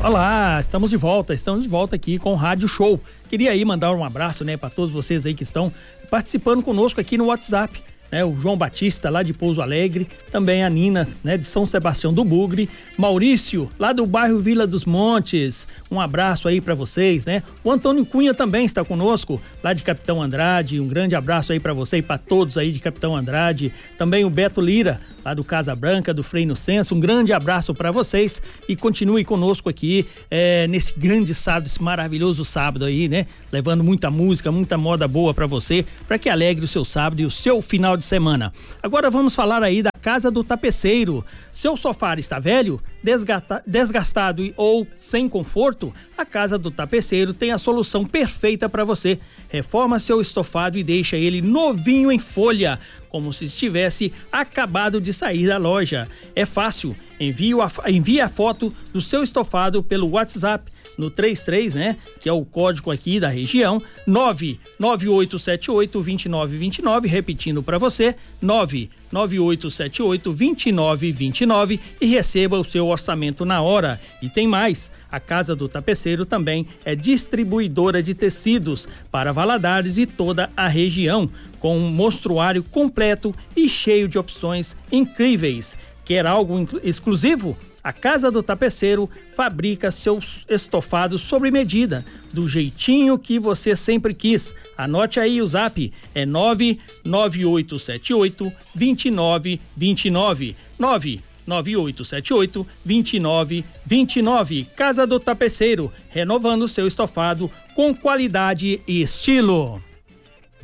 Olá, estamos de volta aqui com o Rádio Show. Queria aí mandar um abraço, né, para todos vocês aí que estão participando conosco aqui no WhatsApp. O João Batista, lá de Pouso Alegre, também a Nina, né, de São Sebastião do Bugre, Maurício, lá do bairro Vila dos Montes, um abraço aí para vocês, né? O Antônio Cunha também está conosco, lá de Capitão Andrade, um grande abraço aí para você e para todos aí de Capitão Andrade, também o Beto Lira, lá do Casa Branca, do Frei Inocêncio, um grande abraço para vocês e continue conosco aqui nesse grande sábado, esse maravilhoso sábado aí, né? Levando muita música, muita moda boa para você, para que alegre o seu sábado e o seu final de semana. Agora vamos falar aí da Casa do Tapeceiro. Seu sofá está velho, desgastado ou sem conforto? A Casa do Tapeceiro tem a solução perfeita para você. Reforma seu estofado e deixa ele novinho em folha, como se estivesse acabado de sair da loja. É fácil. Envie a foto do seu estofado pelo WhatsApp no 33, né? Que é o código aqui da região, 998782929, repetindo para você, 998782929 e receba o seu orçamento na hora. E tem mais, a Casa do Tapeceiro também é distribuidora de tecidos para Valadares e toda a região, com um mostruário completo e cheio de opções incríveis. Quer algo exclusivo? A Casa do Tapeceiro fabrica seus estofados sob medida, do jeitinho que você sempre quis. Anote aí o zap, é 998782929, 998782929. Casa do Tapeceiro, renovando seu estofado com qualidade e estilo.